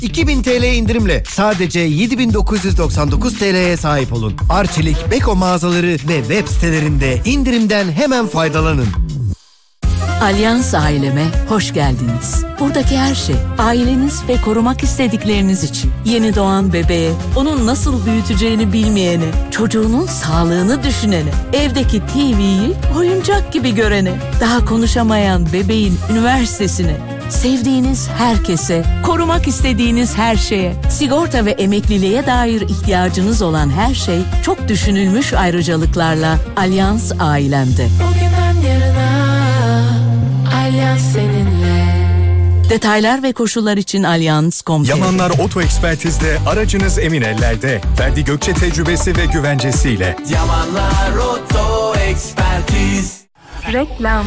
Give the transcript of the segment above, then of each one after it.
2000 TL indirimle sadece 7999 TL'ye sahip olun. Arçelik, Beko mağazaları ve web sitelerinde indirimden hemen faydalanın. Alyans aileme hoş geldiniz. Buradaki her şey aileniz ve korumak istedikleriniz için. Yeni doğan bebeğe, onun nasıl büyüteceğini bilmeyene, çocuğunun sağlığını düşünene, evdeki TV'yi oyuncak gibi görene, daha konuşamayan bebeğin üniversitesine, sevdiğiniz herkese, korumak istediğiniz her şeye, sigorta ve emekliliğe dair ihtiyacınız olan her şey çok düşünülmüş ayrıcalıklarla Alyans ailemde. Bugünden yarına Alyans seninle. Detaylar ve koşullar için Alyans.com. Yamanlar Oto Ekspertiz'de aracınız emin ellerde. Ferdi Gökçe tecrübesi ve güvencesiyle. Yamanlar Oto Ekspertiz. Reklam.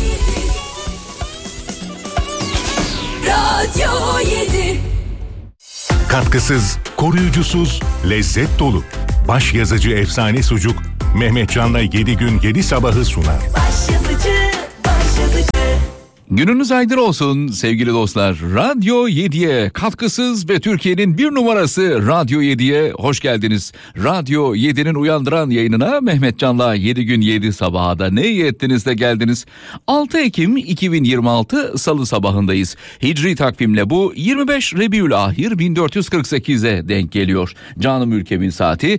Radyo 7. Katkısız, koruyucusuz, lezzet dolu. Baş yazıcı efsane sucuk, Mehmetcan'la 7 gün 7 sabahı sunar. Baş yazıcı. Gününüz aydın olsun sevgili dostlar. Radyo 7'ye katkısız ve Türkiye'nin bir numarası Radyo 7'ye hoş geldiniz. Radyo 7'nin uyandıran yayınına Mehmetcan'la 7 gün 7 sabaha da ne iyi ettiniz de geldiniz. 6 Ekim 2026 Salı sabahındayız. Hicri takvimle bu 25 Rebiülahir 1448'e denk geliyor. Canım ülkemin saati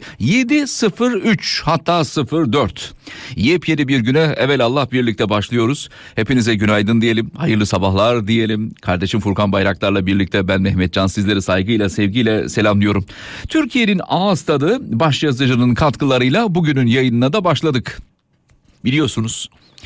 7.03 hatta 04. Yepyeni bir güne evelallah birlikte başlıyoruz. Hepinize günaydın diyelim. Hayırlı sabahlar diyelim. Kardeşim Furkan Bayraktar'la birlikte ben Mehmetcan sizleri saygıyla, sevgiyle selamlıyorum. Türkiye'nin ağız tadı başyazıcının katkılarıyla bugünün yayınına da başladık. Biliyorsunuz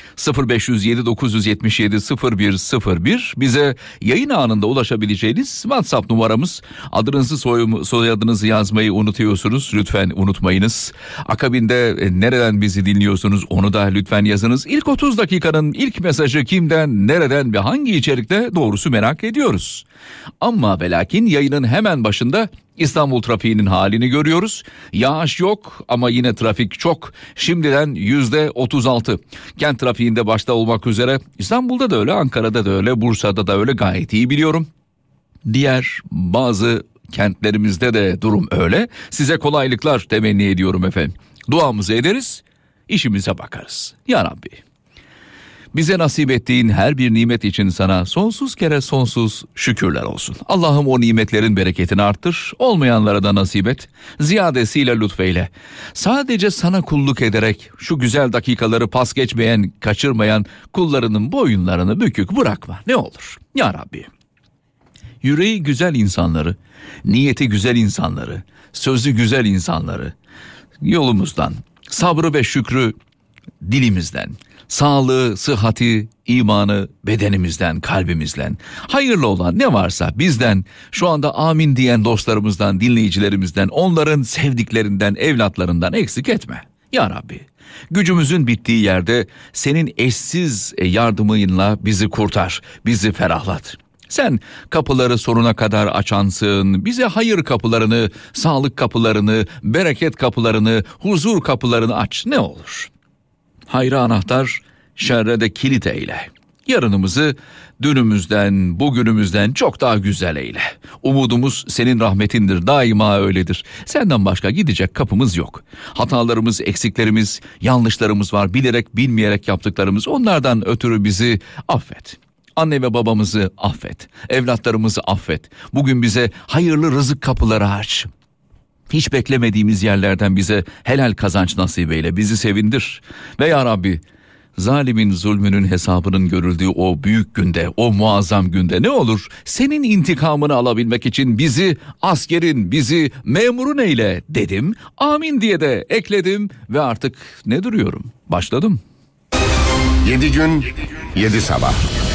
0507 977 0101 bize yayın anında ulaşabileceğiniz WhatsApp numaramız. Adınızı soyadınızı yazmayı unutuyorsunuz, lütfen unutmayınız. Akabinde nereden bizi dinliyorsunuz onu da lütfen yazınız. İlk 30 dakikanın ilk mesajı kimden, nereden ve hangi içerikte doğrusu merak ediyoruz. Ama ve lakin yayının hemen başında İstanbul trafiğinin halini görüyoruz. Yağış yok ama yine trafik çok. Şimdiden %36. Kent trafiğinde başta olmak üzere İstanbul'da da öyle, Ankara'da da öyle, Bursa'da da öyle, gayet iyi biliyorum. Diğer bazı kentlerimizde de durum öyle. Size kolaylıklar temenni ediyorum efendim. Duamızı ederiz, işimize bakarız. Ya Rabbi, bize nasip ettiğin her bir nimet için sana sonsuz kere sonsuz şükürler olsun. Allah'ım o nimetlerin bereketini arttır, olmayanlara da nasip et, ziyadesiyle lütfeyle. Sadece sana kulluk ederek şu güzel dakikaları pas geçmeyen, kaçırmayan kullarının boyunlarını bükük bırakma ne olur. Ya Rabbi, yüreği güzel insanları, niyeti güzel insanları, sözü güzel insanları yolumuzdan, sabrı ve şükrü dilimizden, sağlığı, sıhhati, imanı bedenimizden, kalbimizden, hayırlı olan ne varsa bizden, şu anda amin diyen dostlarımızdan, dinleyicilerimizden, onların sevdiklerinden, evlatlarından eksik etme. Ya Rabbi, gücümüzün bittiği yerde senin eşsiz yardımınla bizi kurtar, bizi ferahlat. Sen kapıları sonuna kadar açansın, bize hayır kapılarını, sağlık kapılarını, bereket kapılarını, huzur kapılarını aç ne olur. Hayra anahtar, şerre de kilit eyle. Yarınımızı dünümüzden, bugünümüzden çok daha güzel eyle. Umudumuz senin rahmetindir, daima öyledir. Senden başka gidecek kapımız yok. Hatalarımız, eksiklerimiz, yanlışlarımız var. Bilerek, bilmeyerek yaptıklarımız, onlardan ötürü bizi affet. Anne ve babamızı affet. Evlatlarımızı affet. Bugün bize hayırlı rızık kapıları aç. Hiç beklemediğimiz yerlerden bize helal kazanç nasip eyle, bizi sevindir. Ve ya Rabbi, zalimin zulmünün hesabının görüldüğü o büyük günde, o muazzam günde ne olur senin intikamını alabilmek için bizi askerin, bizi memurun eyle dedim. Amin diye de ekledim ve artık ne duruyorum? Başladım. 7 gün 7 sabah.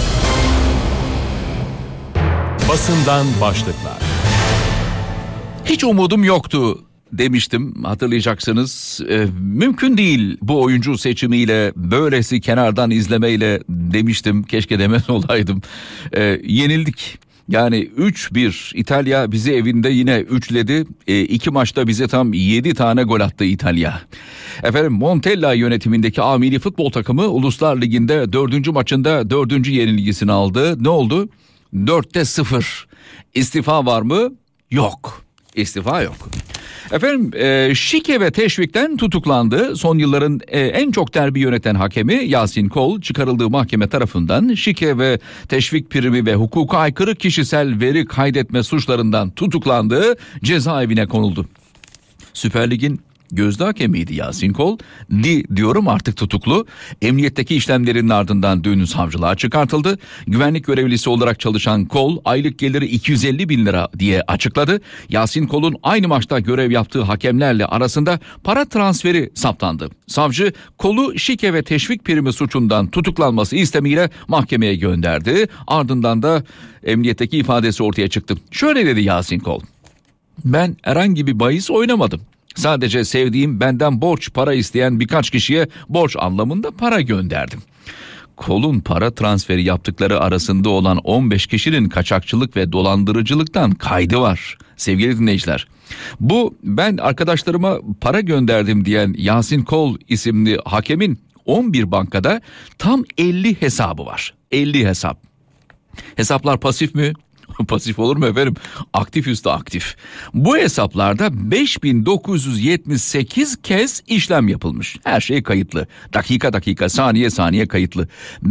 Basından başlıklar. Hiç umudum yoktu demiştim, hatırlayacaksınız. Mümkün değil bu oyuncu seçimiyle, böylesi kenardan izlemeyle demiştim. Keşke demez olaydım. Yenildik. Yani 3-1 İtalya bizi evinde yine üçledi. 2 maçta bize tam 7 tane gol attı İtalya. Efendim, Montella yönetimindeki A milli futbol takımı Uluslar Ligi'nde 4. maçında 4. yenilgisini aldı. Ne oldu? 4'te 0. İstifa var mı? Yok. İstifa yok. Efendim şike ve teşvikten tutuklandı. Son yılların en çok derbi yöneten hakemi Yasin Kol çıkarıldığı mahkeme tarafından şike ve teşvik primi ve hukuka aykırı kişisel veri kaydetme suçlarından tutuklandı. Cezaevine konuldu. Süper Lig'in gözde hakemiydi Yasin Kol. Diyorum artık tutuklu. Emniyetteki işlemlerinin ardından dün savcılığa çıkartıldı. Güvenlik görevlisi olarak çalışan Kol aylık geliri 250 bin lira diye açıkladı. Yasin Kol'un aynı maçta görev yaptığı hakemlerle arasında para transferi saptandı. Savcı Kol'u şike ve teşvik primi suçundan tutuklanması istemiyle mahkemeye gönderdi. Ardından da emniyetteki ifadesi ortaya çıktı. Şöyle dedi Yasin Kol: "Ben herhangi bir bahis oynamadım. Sadece sevdiğim, benden borç para isteyen birkaç kişiye borç anlamında para gönderdim." Kol'un para transferi yaptıkları arasında olan 15 kişinin kaçakçılık ve dolandırıcılıktan kaydı var. Sevgili dinleyiciler, bu ben arkadaşlarıma para gönderdim diyen Yasin Kol isimli hakemin 11 bankada tam 50 hesabı var. 50 hesap. Hesaplar pasif mi? Pasif olur mu efendim? Aktif üstü aktif. Bu hesaplarda 5978 kez işlem yapılmış. Her şey kayıtlı. Dakika saniye kayıtlı.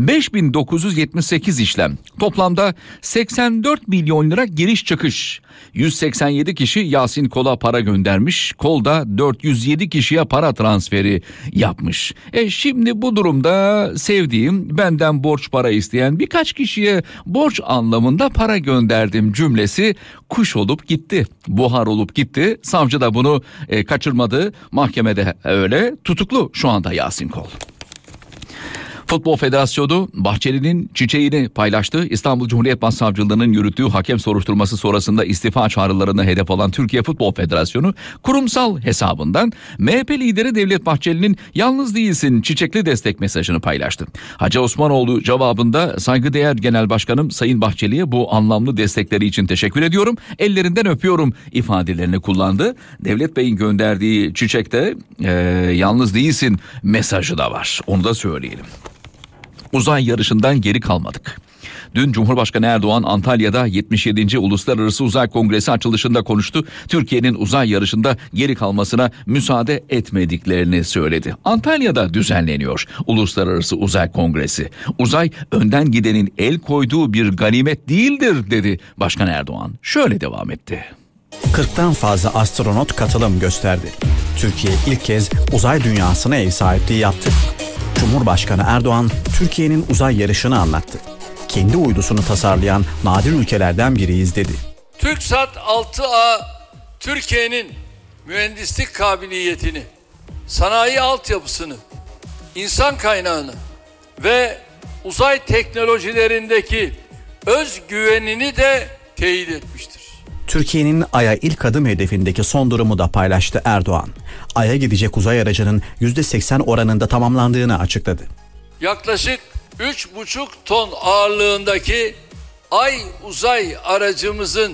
5978 işlem. Toplamda 84 milyon lira giriş çıkış. 187 kişi Yasin Kol'a para göndermiş. Kol da 407 kişiye para transferi yapmış. Şimdi bu durumda sevdiğim, benden borç para isteyen birkaç kişiye borç anlamında para gönderdim cümlesi kuş olup gitti. Buhar olup gitti. Savcı da bunu kaçırmadı. Mahkemede öyle. Tutuklu şu anda Yasin Kol. Futbol Federasyonu Bahçeli'nin çiçeğini paylaştı. İstanbul Cumhuriyet Başsavcılığı'nın yürüttüğü hakem soruşturması sonrasında istifa çağrılarına hedef alan Türkiye Futbol Federasyonu kurumsal hesabından MHP lideri Devlet Bahçeli'nin "yalnız değilsin" çiçekli destek mesajını paylaştı. Hacı Osmanoğlu cevabında "saygıdeğer Genel Başkanım Sayın Bahçeli'ye bu anlamlı destekleri için teşekkür ediyorum. Ellerinden öpüyorum" ifadelerini kullandı. Devlet Bey'in gönderdiği çiçekte "yalnız değilsin" mesajı da var. Onu da söyleyelim. Uzay yarışından geri kalmadık. Dün Cumhurbaşkanı Erdoğan Antalya'da 77. Uluslararası Uzay Kongresi açılışında konuştu. Türkiye'nin uzay yarışında geri kalmasına müsaade etmediklerini söyledi. Antalya'da düzenleniyor Uluslararası Uzay Kongresi. Uzay önden gidenin el koyduğu bir ganimet değildir dedi Başkan Erdoğan. Şöyle devam etti. 40'tan fazla astronot katılım gösterdi. Türkiye ilk kez uzay dünyasına ev sahipliği yaptı. Cumhurbaşkanı Erdoğan Türkiye'nin uzay yarışını anlattı. Kendi uydusunu tasarlayan nadir ülkelerden biriyiz dedi. TürkSat 6A Türkiye'nin mühendislik kabiliyetini, sanayi altyapısını, insan kaynağını ve uzay teknolojilerindeki özgüvenini de teyit etmiştir. Türkiye'nin Ay'a ilk adım hedefindeki son durumu da paylaştı Erdoğan. Ay'a gidecek uzay aracının %80 oranında tamamlandığını açıkladı. Yaklaşık 3,5 ton ağırlığındaki Ay uzay aracımızın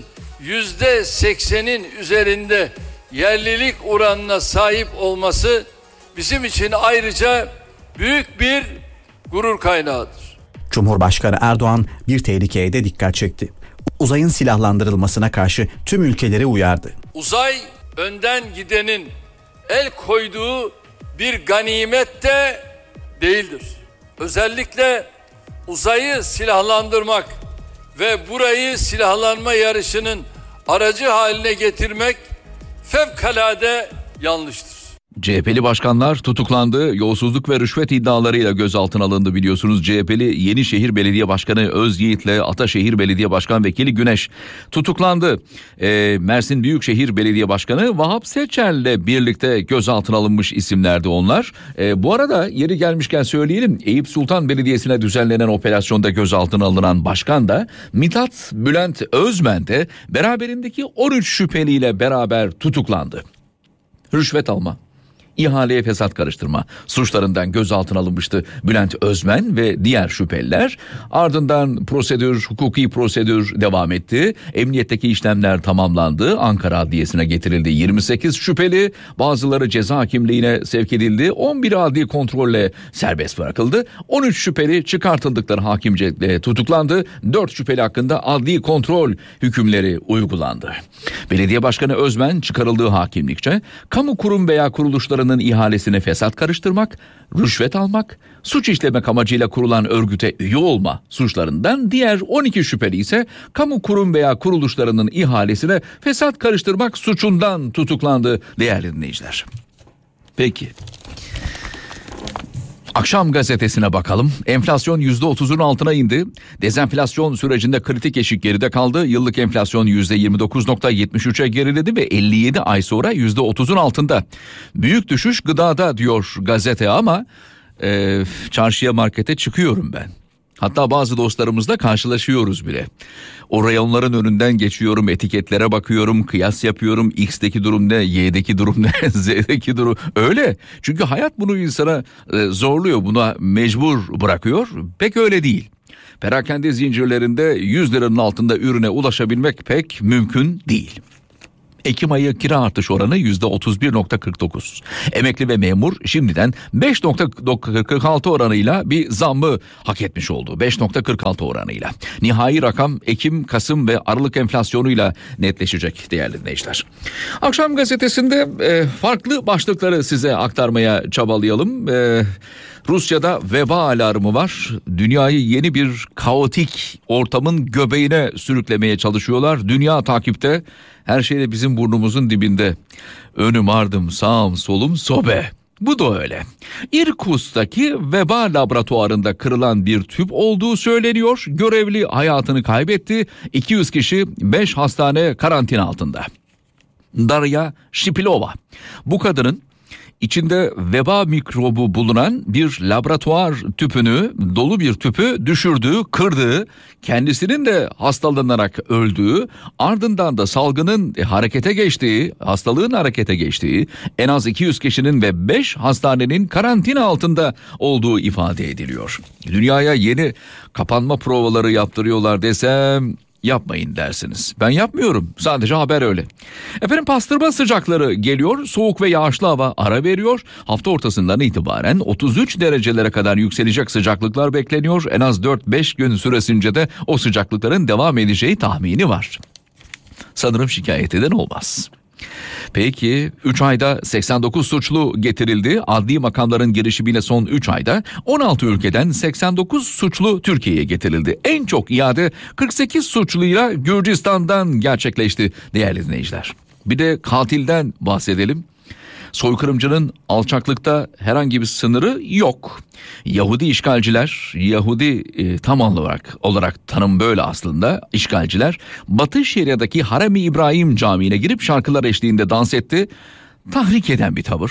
%80'in üzerinde yerlilik oranına sahip olması bizim için ayrıca büyük bir gurur kaynağıdır. Cumhurbaşkanı Erdoğan bir tehlikeye de dikkat çekti. Uzayın silahlandırılmasına karşı tüm ülkeleri uyardı. Uzay önden gidenin el koyduğu bir ganimet de değildir. Özellikle uzayı silahlandırmak ve burayı silahlanma yarışının aracı haline getirmek fevkalade yanlıştır. CHP'li başkanlar tutuklandı. Yolsuzluk ve rüşvet iddialarıyla gözaltına alındı biliyorsunuz. CHP'li Yenişehir Belediye Başkanı Özyiğit'le Ataşehir Belediye Başkan Vekili Güneş tutuklandı. Mersin Büyükşehir Belediye Başkanı Vahap Seçer'le birlikte gözaltına alınmış isimlerdi onlar. Bu arada yeri gelmişken söyleyelim, Eyüp Sultan Belediyesi'ne düzenlenen operasyonda gözaltına alınan başkan da Mithat Bülent Özmen de beraberindeki 13 şüpheliyle beraber tutuklandı. Rüşvet alma, İhaleye fesat karıştırma suçlarından gözaltına alınmıştı Bülent Özmen ve diğer şüpheliler. Ardından hukuki prosedür devam etti. Emniyetteki işlemler tamamlandı. Ankara Adliyesi'ne getirildi 28 şüpheli. Bazıları ceza hakimliğine sevk edildi. 11 adli kontrolle serbest bırakıldı. 13 şüpheli çıkartıldıkları hakimce tutuklandı. 4 şüpheli hakkında adli kontrol hükümleri uygulandı. Belediye Başkanı Özmen çıkarıldığı hakimlikçe kamu kurum veya kuruluşların ihalesine fesat karıştırmak, rüşvet almak, suç işlemek amacıyla kurulan örgüte üye olma suçlarından, diğer 12 şüpheli ise kamu kurum veya kuruluşlarının ihalesine fesat karıştırmak suçundan tutuklandı değerli dinleyiciler. Peki. Akşam gazetesine bakalım. Enflasyon %30'un altına indi. Dezenflasyon sürecinde kritik eşik geride kaldı. Yıllık enflasyon %29.73'e geriledi ve 57 ay sonra %30'un altında. Büyük düşüş gıdada diyor gazete ama çarşıya markete çıkıyorum ben. Hatta bazı dostlarımızla karşılaşıyoruz bile. O reyonların önünden geçiyorum, etiketlere bakıyorum, kıyas yapıyorum. X'deki durum ne, Y'deki durum ne, Z'deki durum öyle. Çünkü hayat bunu insana zorluyor, buna mecbur bırakıyor. Pek öyle değil. Perakende zincirlerinde 100 liranın altında ürüne ulaşabilmek pek mümkün değil. Ekim ayı kira artış oranı %31.49. Emekli ve memur şimdiden 5.46 oranıyla bir zammı hak etmiş oldu. 5.46 oranıyla. Nihai rakam Ekim, Kasım ve Aralık enflasyonuyla netleşecek değerli dinleyiciler. Akşam gazetesinde farklı başlıkları size aktarmaya çabalayalım. Rusya'da veba alarmı var. Dünyayı yeni bir kaotik ortamın göbeğine sürüklemeye çalışıyorlar. Dünya takipte. Her şey de bizim burnumuzun dibinde. Önüm ardım sağım solum sobe. Bu da öyle. İrkutsk'taki veba laboratuvarında kırılan bir tüp olduğu söyleniyor. Görevli hayatını kaybetti. 200 kişi 5 hastane karantina altında. Darya Şipilova. Bu kadının İçinde veba mikrobu bulunan bir laboratuvar tüpünü, dolu bir tüpü düşürdüğü, kırdığı, kendisinin de hastalanarak öldüğü, ardından da salgının harekete geçtiği, hastalığın harekete geçtiği, en az 200 kişinin ve 5 hastanenin karantina altında olduğu ifade ediliyor. Dünyaya yeni kapanma provaları yaptırıyorlar desem yapmayın dersiniz. Ben yapmıyorum. Sadece haber öyle. Efendim pastırma sıcakları geliyor. Soğuk ve yağışlı hava ara veriyor. Hafta ortasından itibaren 33 derecelere kadar yükselecek sıcaklıklar bekleniyor. En az 4-5 gün süresince de o sıcaklıkların devam edeceği tahmini var. Sanırım şikayet eden olmaz. Peki 3 ayda 89 suçlu getirildi. Adli makamların girişimiyle son 3 ayda 16 ülkeden 89 suçlu Türkiye'ye getirildi. En çok iade 48 suçluyla Gürcistan'dan gerçekleşti değerli dinleyiciler. Bir de katilden bahsedelim. Soykırımcının alçaklıkta herhangi bir sınırı yok. Yahudi işgalciler, Yahudi tam olarak tanım böyle aslında, işgalciler Batı Şeria'daki Harem-i İbrahim Camii'ne girip şarkılar eşliğinde dans etti. Tahrik eden bir tavır,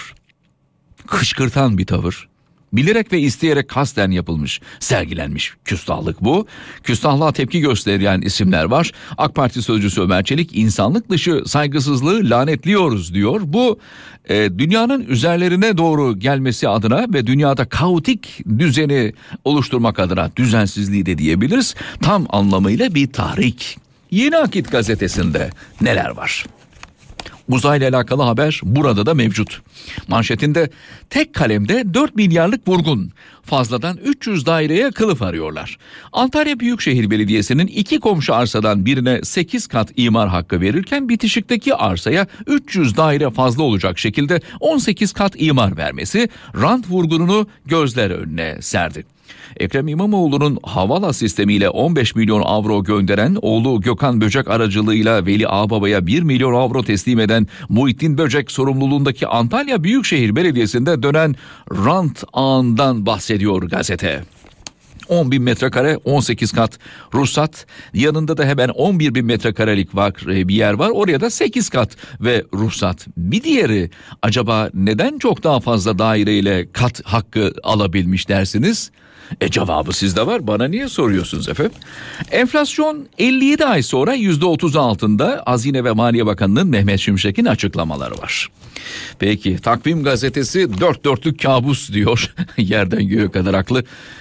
kışkırtan bir tavır. Bilerek ve isteyerek kasten yapılmış, sergilenmiş küstahlık bu. Küstahlığa tepki gösteren isimler var. AK Parti sözcüsü Ömer Çelik insanlık dışı saygısızlığı lanetliyoruz diyor. Bu dünyanın üzerlerine doğru gelmesi adına ve dünyada kaotik düzeni oluşturmak adına, düzensizliği de diyebiliriz, tam anlamıyla bir tahrik. Yeni Akit gazetesinde neler var? Uzayla alakalı haber burada da mevcut. Manşetinde tek kalemde 4 milyarlık vurgun. Fazladan 300 daireye kılıf arıyorlar. Antalya Büyükşehir Belediyesi'nin 2 komşu arsadan birine 8 kat imar hakkı verirken bitişikteki arsaya 300 daire fazla olacak şekilde 18 kat imar vermesi rant vurgununu gözler önüne serdi. Ekrem İmamoğlu'nun Havala sistemiyle 15 milyon avro gönderen, oğlu Gökhan Böcek aracılığıyla Veli Ağbaba'ya 1 milyon avro teslim eden Muhittin Böcek sorumluluğundaki Antalya Büyükşehir Belediyesi'nde dönen rant ağından bahsediyor gazete. 10.000 metrekare 18 kat ruhsat, yanında da hemen 11.000 metrekarelik bir yer var, oraya da 8 kat ve ruhsat. Bir diğeri acaba neden çok daha fazla daireyle kat hakkı alabilmiş dersiniz? Cevabı sizde var. Bana niye soruyorsunuz efendim? Enflasyon 57 ay sonra %30 altında. Hazine ve Maliye Bakanı'nın Mehmet Şimşek'in açıklamaları var. Peki Takvim Gazetesi dört dörtlük kabus diyor. Yerden göğe kadar haklı.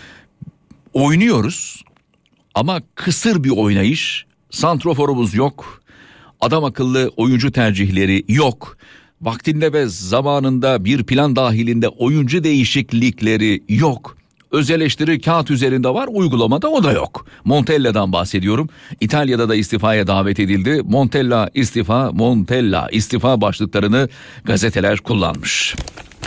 Oynuyoruz ama kısır bir oynayış. Santroforumuz yok. Adam akıllı oyuncu tercihleri yok. Vaktinde ve zamanında bir plan dahilinde oyuncu değişiklikleri yok. Öz eleştiri kağıt üzerinde var, uygulamada o da yok. Montella'dan bahsediyorum. İtalya'da da istifaya davet edildi. Montella istifa başlıklarını gazeteler kullanmış.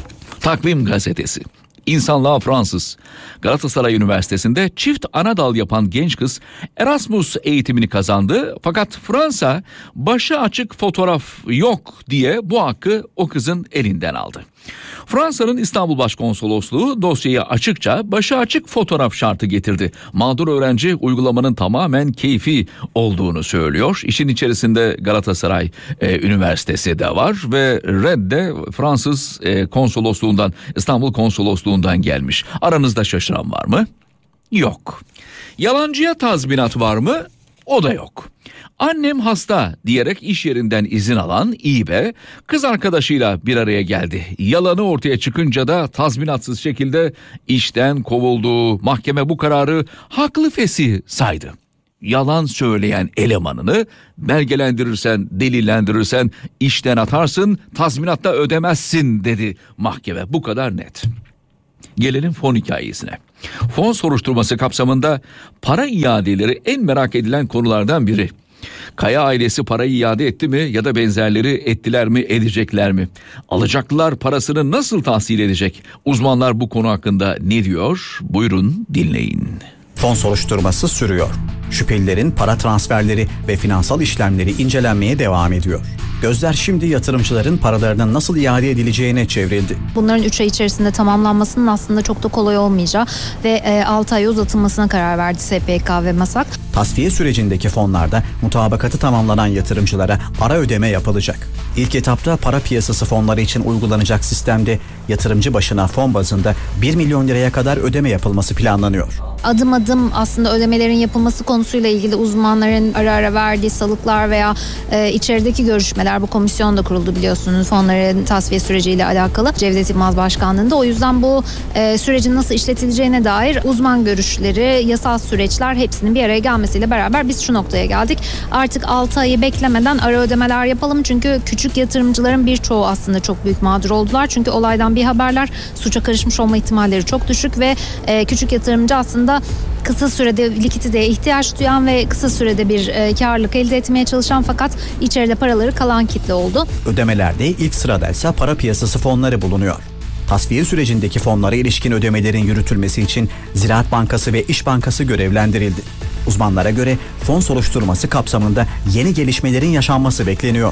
Takvim Gazetesi. İnsanlığa Fransız. Galatasaray Üniversitesi'nde çift ana dal yapan genç kız Erasmus eğitimini kazandı. Fakat Fransa başı açık fotoğraf yok diye bu hakkı o kızın elinden aldı. Fransa'nın İstanbul Başkonsolosluğu dosyayı açıkça başı açık fotoğraf şartı getirdi. Mağdur öğrenci uygulamanın tamamen keyfi olduğunu söylüyor. İşin içerisinde Galatasaray Üniversitesi de var ve red de Fransız konsolosluğundan, İstanbul Konsolosluğundan gelmiş. Aranızda şaşıran var mı? Yok. Yalancıya tazminat var mı? O da yok. Annem hasta diyerek iş yerinden izin alan İbe kız arkadaşıyla bir araya geldi. Yalanı ortaya çıkınca da tazminatsız şekilde işten kovuldu. Mahkeme bu kararı haklı fesih saydı. Yalan söyleyen elemanını belgelendirirsen, delillendirirsen işten atarsın, tazminatta ödemezsin dedi mahkeme. Bu kadar net. Gelelim fon hikayesine. Fon soruşturması kapsamında para iadeleri en merak edilen konulardan biri. Kaya ailesi parayı iade etti mi ya da benzerleri ettiler mi, edecekler mi? Alacaklılar parasını nasıl tahsil edecek? Uzmanlar bu konu hakkında ne diyor? Buyurun dinleyin. Fon soruşturması sürüyor. Şüphelilerin para transferleri ve finansal işlemleri incelenmeye devam ediyor. Gözler şimdi yatırımcıların paralarının nasıl iade edileceğine çevrildi. Bunların 3 ay içerisinde tamamlanmasının aslında çok da kolay olmayacağı ve 6 ay uzatılmasına karar verdi SPK ve MASAK. Tasfiye sürecindeki fonlarda mutabakatı tamamlanan yatırımcılara ara ödeme yapılacak. İlk etapta para piyasası fonları için uygulanacak sistemde yatırımcı başına fon bazında 1 milyon liraya kadar ödeme yapılması planlanıyor. Adım adım aslında ödemelerin yapılması konusuyla ilgili uzmanların ara ara verdiği salıklar veya içerideki görüşmeler, bu komisyon da kuruldu biliyorsunuz fonların tasfiye süreciyle alakalı Cevdet Yılmaz Başkanlığı'nda. O yüzden bu sürecin nasıl işletileceğine dair uzman görüşleri, yasal süreçler hepsinin bir araya gelmesiyle beraber biz şu noktaya geldik. Artık 6 ayı beklemeden ara ödemeler yapalım çünkü küçük yatırımcıların birçoğu aslında çok büyük mağdur oldular. Çünkü olaydan bir haberler, suça karışmış olma ihtimalleri çok düşük ve küçük yatırımcı aslında kısa sürede likiditeye ihtiyaç duyan ve kısa sürede bir karlılık elde etmeye çalışan fakat içeride paraları kalan kitle oldu. Ödemelerde ilk sırada ise para piyasası fonları bulunuyor. Tasfiye sürecindeki fonlara ilişkin ödemelerin yürütülmesi için Ziraat Bankası ve İş Bankası görevlendirildi. Uzmanlara göre fon soruşturması kapsamında yeni gelişmelerin yaşanması bekleniyor.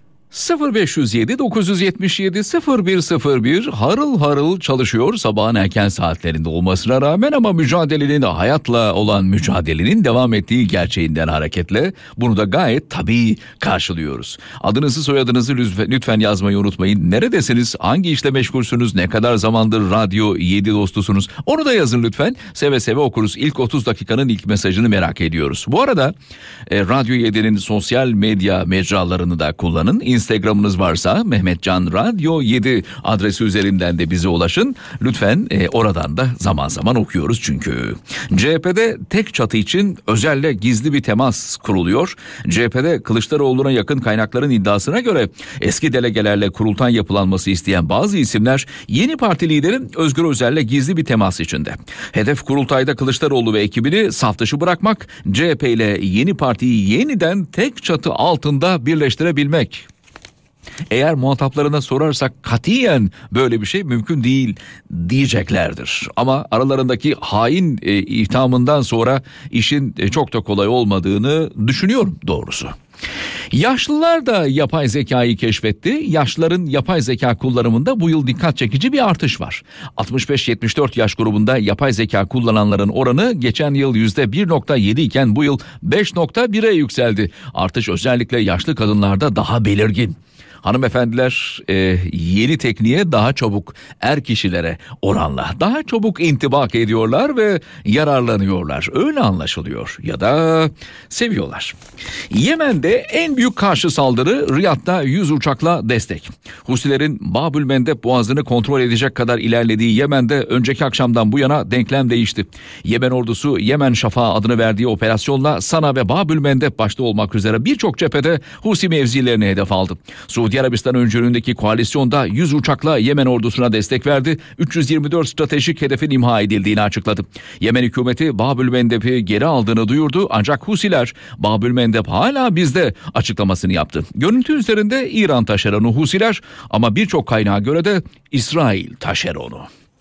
0507 977 0101 harıl harıl çalışıyor sabahın erken saatlerinde olmasına rağmen ama mücadelenin, hayatla olan mücadelenin devam ettiği gerçeğinden hareketle bunu da gayet tabii karşılıyoruz. Adınızı, soyadınızı lütfen yazmayı unutmayın. Neredesiniz? Hangi işle meşgulsünüz? Ne kadar zamandır Radyo 7 dostusunuz? Onu da yazın lütfen. Seve seve okuruz. İlk 30 dakikanın ilk mesajını merak ediyoruz. Bu arada Radyo 7'nin sosyal medya mecralarını da kullanın. Instagram'ınız varsa Mehmetcan Radyo 7 adresi üzerinden de bize ulaşın. Lütfen oradan da zaman zaman okuyoruz çünkü. CHP'de tek çatı için özelle gizli bir temas kuruluyor. CHP'de Kılıçdaroğlu'na yakın kaynakların iddiasına göre eski delegelerle kurultay yapılanması isteyen bazı isimler yeni parti lideri Özgür Özel'le gizli bir temas içinde. Hedef kurultayda Kılıçdaroğlu ve ekibini saf dışı bırakmak, CHP ile yeni partiyi yeniden tek çatı altında birleştirebilmek. Eğer muhataplarına sorarsak katiyen böyle bir şey mümkün değil diyeceklerdir. Ama aralarındaki hain ithamından sonra işin çok da kolay olmadığını düşünüyorum doğrusu. Yaşlılar da yapay zekayı keşfetti. Yaşlıların yapay zeka kullanımında bu yıl dikkat çekici bir artış var. 65-74 yaş grubunda yapay zeka kullananların oranı geçen yıl %1.7 iken bu yıl 5.1'e yükseldi. Artış özellikle yaşlı kadınlarda daha belirgin. Hanımefendiler yeni tekniğe daha çabuk, er kişilere oranla daha çabuk intibak ediyorlar ve yararlanıyorlar. Öyle anlaşılıyor ya da seviyorlar. Yemen'de en büyük karşı saldırı, Riyad'da 100 uçakla destek. Husilerin Babülmendeb boğazını kontrol edecek kadar ilerlediği Yemen'de önceki akşamdan bu yana denklem değişti. Yemen ordusu Yemen Şafağı adını verdiği operasyonla Sana ve Babülmendeb başta olmak üzere birçok cephede Husi mevzilerini hedef aldı. Suudi Arabistan öncülüğündeki koalisyonda 100 uçakla Yemen ordusuna destek verdi. 324 stratejik hedefin imha edildiğini açıkladı. Yemen hükümeti Babülmendeb'i geri aldığını duyurdu ancak Husiler Babülmendeb hala bizde açıklamasını yaptı. Görüntü üzerinde İran taşeronu Husiler ama birçok kaynağa göre de İsrail taşeronu.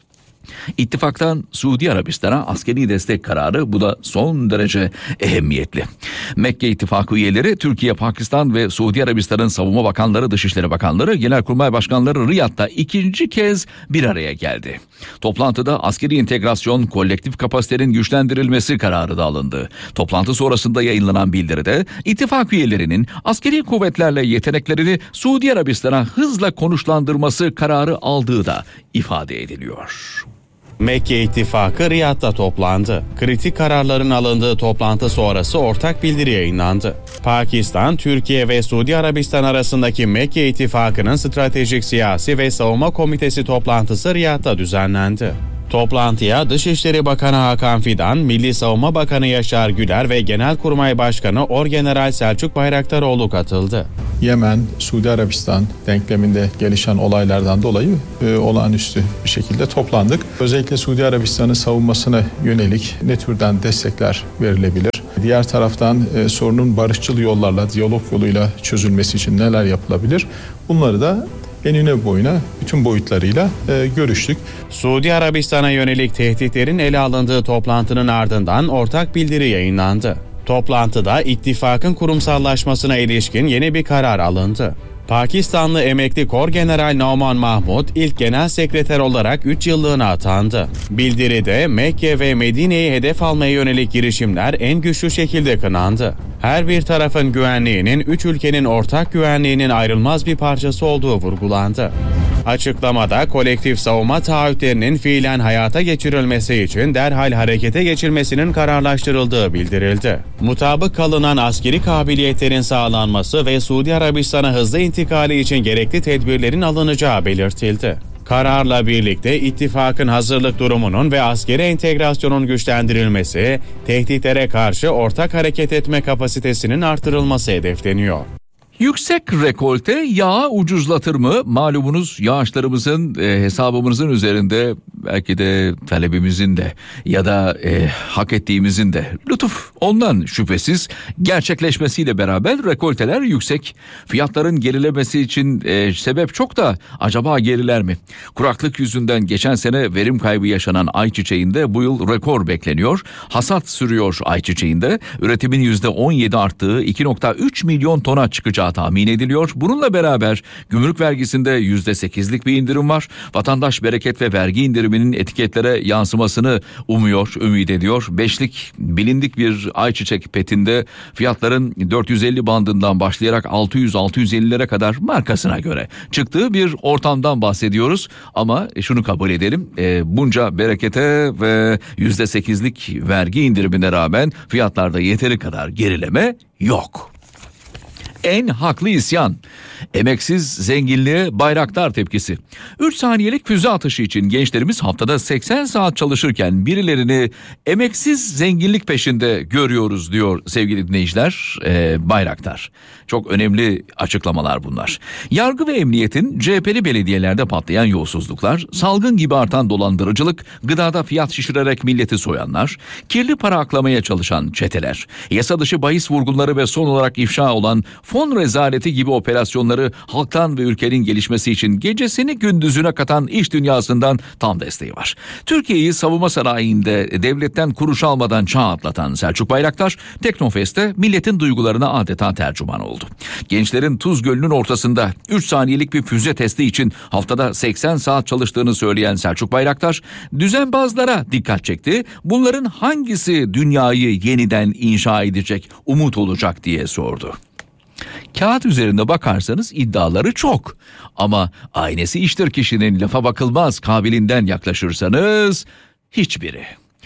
İttifaktan Suudi Arabistan'a askeri destek kararı, bu da son derece ehemmiyetli. Mekke İttifakı üyeleri Türkiye, Pakistan ve Suudi Arabistan'ın savunma bakanları, dışişleri bakanları, genelkurmay başkanları Riyad'da ikinci kez bir araya geldi. Toplantıda askeri entegrasyon, kolektif kapasitenin güçlendirilmesi kararı da alındı. Toplantı sonrasında yayınlanan bildiride ittifak üyelerinin askeri kuvvetlerle yeteneklerini Suudi Arabistan'a hızla konuşlandırması kararı aldığı da ifade ediliyor. Mekke İttifakı Riyad'da toplandı. Kritik kararların alındığı toplantı sonrası ortak bildiri yayınlandı. Pakistan, Türkiye ve Suudi Arabistan arasındaki Mekke İttifakı'nın Stratejik Siyasi ve Savunma Komitesi toplantısı Riyad'da düzenlendi. Toplantıya Dışişleri Bakanı Hakan Fidan, Milli Savunma Bakanı Yaşar Güler ve Genelkurmay Başkanı Orgeneral Selçuk Bayraktaroğlu katıldı. Yemen, Suudi Arabistan denkleminde gelişen olaylardan dolayı olağanüstü bir şekilde toplandık. Özellikle Suudi Arabistan'ın savunmasına yönelik ne türden destekler verilebilir? Diğer taraftan sorunun barışçıl yollarla, diyalog yoluyla çözülmesi için neler yapılabilir? Bunları da enine boyuna bütün boyutlarıyla görüştük. Suudi Arabistan'a yönelik tehditlerin ele alındığı toplantının ardından ortak bildiri yayınlandı. Toplantıda ittifakın kurumsallaşmasına ilişkin yeni bir karar alındı. Pakistanlı emekli Korgeneral Nauman Mahmud ilk genel sekreter olarak 3 yıllığına atandı. Bildiride Mekke ve Medine'yi hedef almaya yönelik girişimler en güçlü şekilde kınandı. Her bir tarafın güvenliğinin 3 ülkenin ortak güvenliğinin ayrılmaz bir parçası olduğu vurgulandı. Açıklamada kolektif savunma taahhütlerinin fiilen hayata geçirilmesi için derhal harekete geçilmesinin kararlaştırıldığı bildirildi. Mutabık kalınan askeri kabiliyetlerin sağlanması ve Suudi Arabistan'a hızlı intikali için gerekli tedbirlerin alınacağı belirtildi. Kararla birlikte ittifakın hazırlık durumunun ve askeri entegrasyonun güçlendirilmesi, tehditlere karşı ortak hareket etme kapasitesinin artırılması hedefleniyor. Yüksek rekolte yağı ucuzlatır mı? Malumunuz yağışlarımızın hesabımızın üzerinde, belki de talebimizin de ya da hak ettiğimizin de lütuf ondan şüphesiz gerçekleşmesiyle beraber rekolteler yüksek. Fiyatların gerilemesi için sebep çok da acaba geriler mi? Kuraklık yüzünden geçen sene verim kaybı yaşanan ayçiçeğinde bu yıl rekor bekleniyor. Hasat sürüyor ayçiçeğinde. Üretimin %17 arttığı 2,3 milyon tona çıkacağı tahmin ediliyor. Bununla beraber gümrük vergisinde %8'lik bir indirim var. Vatandaş bereket ve vergi indiriminin etiketlere yansımasını ümit ediyor. 5'lik bilindik bir ayçiçek petinde fiyatların 450 bandından başlayarak 600-650'lere kadar markasına göre çıktığı bir ortamdan bahsediyoruz. Ama şunu kabul edelim, bunca berekete ve %8'lik vergi indirimine rağmen fiyatlarda yeteri kadar gerileme yok. En haklı isyan. Emeksiz zenginliğe Bayraktar tepkisi. 3 saniyelik füze atışı için gençlerimiz haftada 80 saat çalışırken birilerini emeksiz zenginlik peşinde görüyoruz diyor sevgili dinleyiciler. Bayraktar. Çok önemli açıklamalar bunlar. Yargı ve emniyetin CHP'li belediyelerde patlayan yolsuzluklar, salgın gibi artan dolandırıcılık, gıdada fiyat şişirerek milleti soyanlar, kirli para aklamaya çalışan çeteler, yasa dışı bahis vurgunları ve son olarak ifşa olan fon rezaleti gibi operasyonları halktan ve ülkenin gelişmesi için gecesini gündüzüne katan iş dünyasından tam desteği var. Türkiye'yi savunma sanayinde devletten kuruş almadan çağ atlatan Selçuk Bayraktar, Teknofest'te milletin duygularına adeta tercüman oldu. Gençlerin Tuz Gölü'nün ortasında 3 saniyelik bir füze testi için haftada 80 saat çalıştığını söyleyen Selçuk Bayraktar, düzenbazlara dikkat çekti. Bunların hangisi dünyayı yeniden inşa edecek, umut olacak diye sordu. Kağıt üzerinde bakarsanız iddiaları çok. Ama aynesi iştir kişinin, lafa bakılmaz kabilinden yaklaşırsanız hiçbiri.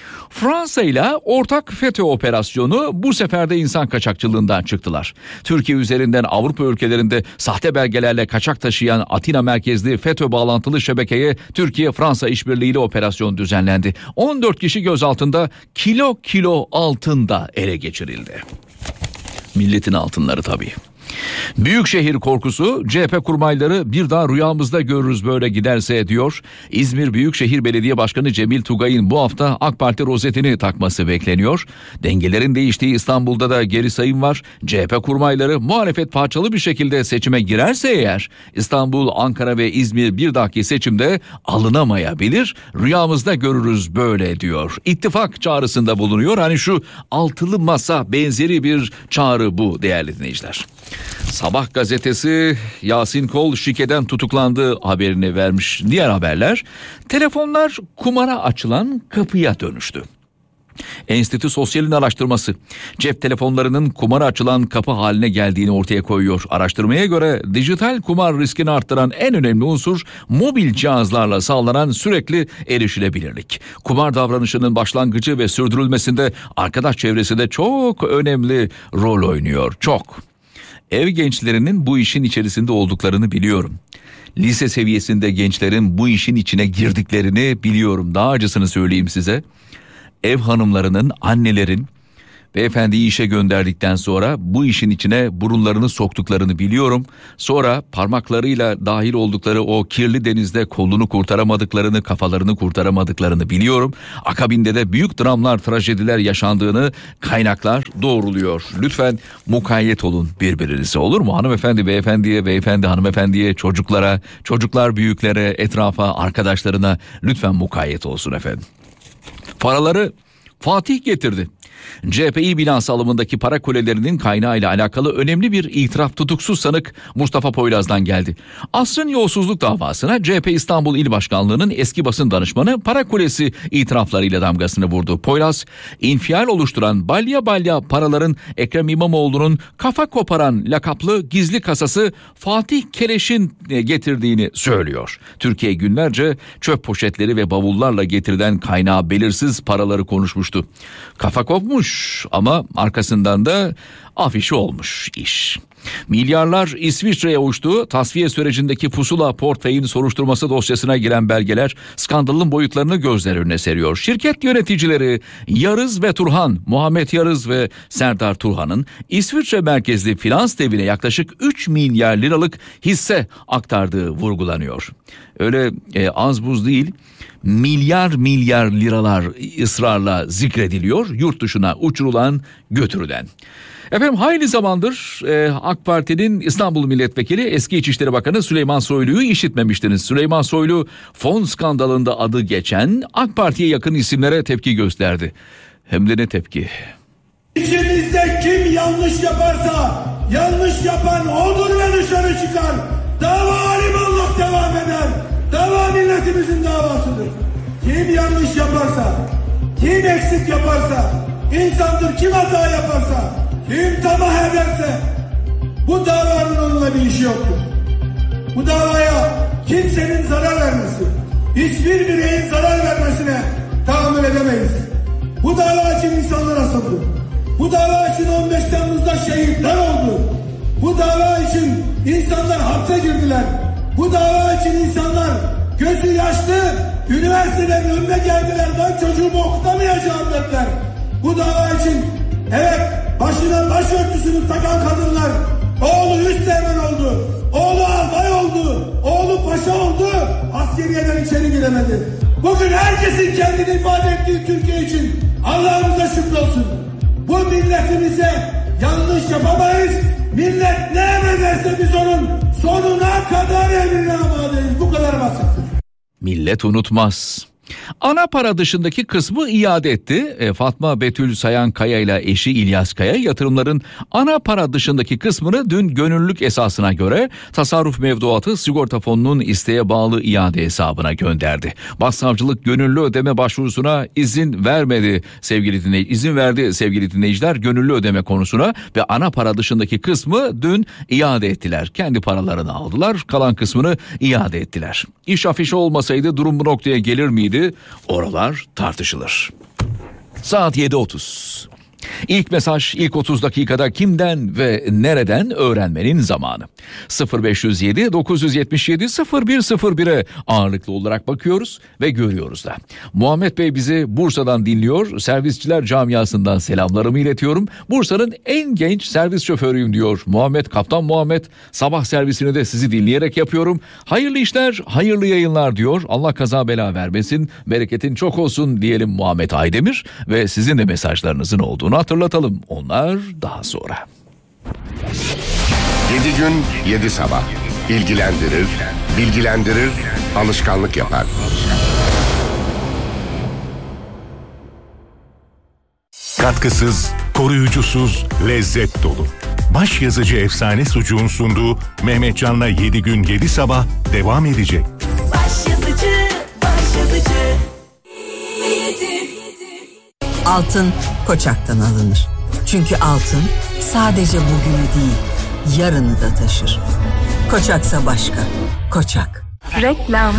Fransa ile ortak FETÖ operasyonu bu sefer de insan kaçakçılığından çıktılar. Türkiye üzerinden Avrupa ülkelerinde sahte belgelerle kaçak taşıyan Atina merkezli FETÖ bağlantılı şebekeye Türkiye-Fransa işbirliğiyle operasyon düzenlendi. 14 kişi gözaltında, kilo altın da ele geçirildi. Milletin altınları tabii. Büyükşehir korkusu, CHP kurmayları bir daha rüyamızda görürüz böyle giderse diyor. İzmir Büyükşehir Belediye Başkanı Cemil Tugay'ın bu hafta AK Parti rozetini takması bekleniyor. Dengelerin değiştiği İstanbul'da da geri sayım var. CHP kurmayları muhalefet parçalı bir şekilde seçime girerse eğer İstanbul, Ankara ve İzmir bir dahaki seçimde alınamayabilir. Rüyamızda görürüz böyle diyor. İttifak çağrısında bulunuyor. Hani şu altılı masa benzeri bir çağrı bu değerli dinleyiciler. Sabah gazetesi Yasin Kol şikeden tutuklandığı haberini vermiş. Diğer haberler, telefonlar kumara açılan kapıya dönüştü. Enstitü Sosyal'in araştırması cep telefonlarının kumara açılan kapı haline geldiğini ortaya koyuyor. Araştırmaya göre dijital kumar riskini arttıran en önemli unsur mobil cihazlarla sağlanan sürekli erişilebilirlik. Kumar davranışının başlangıcı ve sürdürülmesinde arkadaş çevresi de çok önemli rol oynuyor. Çok. Ev gençlerinin bu işin içerisinde olduklarını biliyorum. Lise seviyesinde gençlerin bu işin içine girdiklerini biliyorum. Daha acısını söyleyeyim size. Ev hanımlarının, annelerin beyefendiyi işe gönderdikten sonra bu işin içine burunlarını soktuklarını biliyorum. Sonra parmaklarıyla dahil oldukları o kirli denizde kolunu kurtaramadıklarını, kafalarını kurtaramadıklarını biliyorum. Akabinde de büyük dramlar, trajediler yaşandığını kaynaklar doğruluyor. Lütfen mukayyet olun birbirinize, olur mu? Hanımefendi beyefendiye, beyefendi hanımefendiye, çocuklara, çocuklar büyüklere, etrafa, arkadaşlarına lütfen mukayyet olsun efendim. Paraları Fatih getirdi. CHP bilans alımındaki para kulelerinin kaynağıyla alakalı önemli bir itiraf tutuksuz sanık Mustafa Poyraz'dan geldi. Asrın yolsuzluk davasına CHP İstanbul İl Başkanlığı'nın eski basın danışmanı para kulesi itiraflarıyla damgasını vurdu. Poyraz, infial oluşturan balya balya paraların Ekrem İmamoğlu'nun kafa koparan lakaplı gizli kasası Fatih Keleş'in getirdiğini söylüyor. Türkiye günlerce çöp poşetleri ve bavullarla getirilen kaynağı belirsiz paraları konuşmuştu. Kafa kopmuş ama arkasından da afişi olmuş iş. Milyarlar İsviçre'ye uçtu. Tasfiye sürecindeki pusula portföyün soruşturması dosyasına giren belgeler skandalın boyutlarını gözler önüne seriyor. Şirket yöneticileri Yarız ve Turhan, Muhammed Yarız ve Serdar Turhan'ın İsviçre merkezli finans devine yaklaşık 3 milyar liralık hisse aktardığı vurgulanıyor. Öyle az buz değil, milyar liralar ısrarla zikrediliyor, yurt dışına uçurulan, götürülen. Efendim hayli zamandır AK Parti'nin İstanbul Milletvekili eski İçişleri Bakanı Süleyman Soylu'yu işitmemiştiniz. Süleyman Soylu fon skandalında adı geçen AK Parti'ye yakın isimlere tepki gösterdi. Hem de ne tepki? İçimizde kim yanlış yaparsa yanlış yapan odur ve dışarı çıkar. Dava alimallah devam eder. Dava milletimizin davasıdır. Kim yanlış yaparsa, kim eksik yaparsa, insandır kim hata yaparsa, kim tamah ederse bu davanın onunla bir işi yoktur. Bu davaya kimsenin zarar vermesi, hiçbir bireyin zarar vermesine tahammül edemeyiz. Bu dava için insanlar asıldı. Bu dava için 15 Temmuz'da şehitler oldu. Bu dava için insanlar hapse girdiler. Bu dava için insanlar gözü yaşlı üniversitelerin önüne geldiler. Ben çocuğumu okutamayacağım dediler. Bu dava için evet başına başörtüsünü takan kadınlar oğlu üsteğmen oldu. Oğlu albay oldu. Oğlu paşa oldu. Askeriyeden içeri giremedi. Bugün herkesin kendini ifade ettiği Türkiye için Allah'ımıza şükrolsun. Bu milletimize yanlış yapamayız. Millet ne emrederse biz onun sonuna kadar emrine amadeyiz. Bu kadar basittir. Millet unutmaz. Ana para dışındaki kısmı iade etti. Fatma Betül Sayan Kaya ile eşi İlyas Kaya yatırımların ana para dışındaki kısmını dün gönüllülük esasına göre tasarruf mevduatı sigorta fonunun isteğe bağlı iade hesabına gönderdi. Başsavcılık gönüllü ödeme başvurusuna izin verdi sevgili dinleyiciler. Gönüllü ödeme konusuna ve ana para dışındaki kısmı dün iade ettiler. Kendi paralarını aldılar, kalan kısmını iade ettiler. İş afişi olmasaydı durum bu noktaya gelir miydi? Oralar tartışılır. Saat 7.30. İlk mesaj ilk 30 dakikada kimden ve nereden öğrenmenin zamanı. 0507 977 0101'e ağırlıklı olarak bakıyoruz ve görüyoruz da. Muhammed Bey bizi Bursa'dan dinliyor. Servisçiler camiasından selamlarımı iletiyorum. Bursa'nın en genç servis şoförüyüm diyor Muhammed. Kaptan Muhammed, sabah servisini de sizi dinleyerek yapıyorum. Hayırlı işler, hayırlı yayınlar diyor. Allah kaza bela vermesin, bereketin çok olsun diyelim Muhammed Aydemir ve sizin de mesajlarınızın olduğunu hatırlatalım. Onlar daha sonra. 7 gün 7 sabah. İlgilendirir, bilgilendirir, alışkanlık yapar. Katkısız, koruyucusuz, lezzet dolu. Başyazıcı Efsane Sucuğun sunduğu Mehmetcan'la 7 gün 7 sabah devam edecek. Başyazıcı. Altın Koçak'tan alınır. Çünkü altın sadece bugünü değil, yarını da taşır. Koçaksa başka. Koçak. Reklam.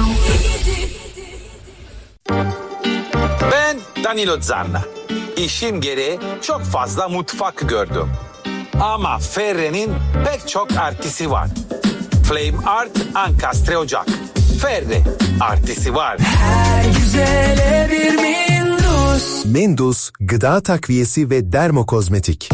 Ben Danilo Zanna. İşim gereği çok fazla mutfak gördüm. Ama Ferre'nin pek çok artısı var. Flame Art Ankastre Ocak. Ferre artısı var. Her güzele bir Mindus. Mindus, gıda takviyesi ve dermokozmetik.